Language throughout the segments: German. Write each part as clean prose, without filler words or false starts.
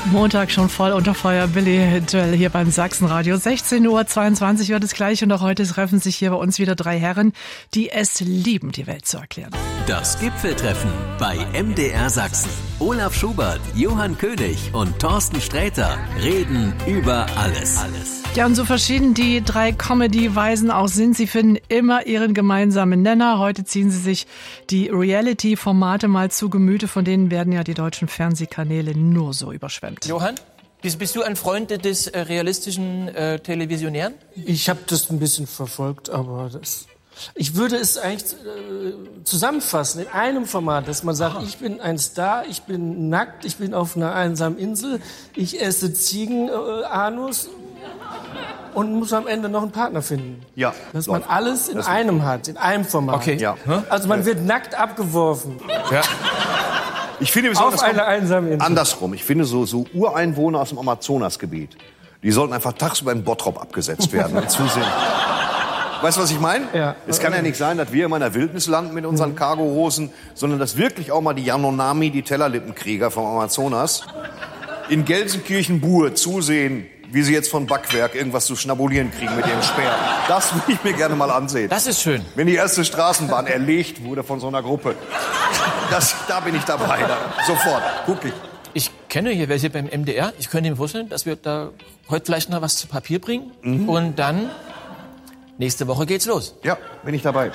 Montag schon voll unter Feuer. Billy Joel hier beim Sachsenradio. 16:22 Uhr wird es gleich und auch heute treffen sich hier bei uns wieder 3 Herren, die es lieben, die Welt zu erklären. Das Gipfeltreffen bei MDR Sachsen. Olaf Schubert, Johann König und Thorsten Sträter reden über alles. Ja, und so verschieden die 3 Comedy-Weisen auch sind, sie finden immer ihren gemeinsamen Nenner. Heute ziehen sie sich die Reality-Formate mal zu Gemüte, von denen werden ja die deutschen Fernsehkanäle nur so überschwemmt. Johann, bist du ein Freund des realistischen Televisionären? Ich habe das ein bisschen verfolgt, aber ich würde es eigentlich zusammenfassen in einem Format, dass man sagt, ich bin ein Star, ich bin nackt, ich bin auf einer einsamen Insel, ich esse Ziegenanus und muss am Ende noch einen Partner finden. Ja. Dass man alles in einem hat, in einem Format. Okay. Ja. Also man wird nackt abgeworfen. Ja. Ich finde Auf einer einsamen Insel. andersrum. Ich finde so Ureinwohner aus dem Amazonasgebiet, die sollten einfach tagsüber in Bottrop abgesetzt werden und zusehen. Weißt du, was ich meine? Ja. Es kann ja nicht sein, dass wir in meiner Wildnis landen mit unseren Cargohosen, sondern dass wirklich auch mal die Yanomami, die Tellerlippenkrieger vom Amazonas, in Gelsenkirchen-Buhr zusehen, wie sie jetzt von Backwerk irgendwas zu schnabulieren kriegen mit ihrem Speer. Das will ich mir gerne mal ansehen. Das ist schön. Wenn die erste Straßenbahn erlegt wurde von so einer Gruppe. Da bin ich dabei. Sofort. Guck ich. Ich kenne hier welche beim MDR. Ich könnte mir vorstellen, dass wir da heute vielleicht noch was zu Papier bringen. Und dann, nächste Woche geht's los. Ja, bin ich dabei.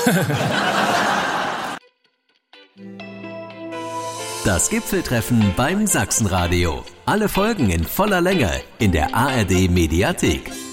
Das Gipfeltreffen beim Sachsenradio. Alle Folgen in voller Länge in der ARD Mediathek.